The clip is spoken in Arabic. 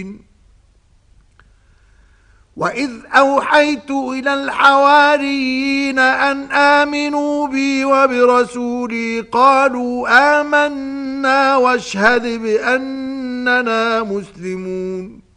وإذ أوحيت إلى الحواريين أن آمنوا بي وبرسولي قالوا آمنا واشهد بأننا مسلمون